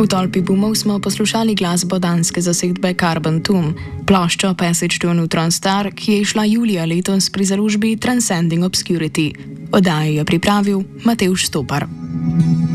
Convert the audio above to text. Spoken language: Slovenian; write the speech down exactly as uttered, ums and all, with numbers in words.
V tolpi bumov smo poslušali glasbo danske zasedbe Carbon Tomb, ploščo Passage to a Neutron Star, ki je išla julija letos pri založbi Transcending Obscurity. Oddajo je pripravil Matevž Stopar.